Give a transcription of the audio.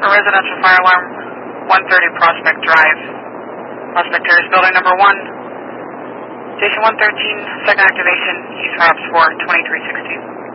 For residential fire alarm, 130 Prospect Drive. Prospect area is building number 1. Station 113, second activation, use ROPS 4, 2316.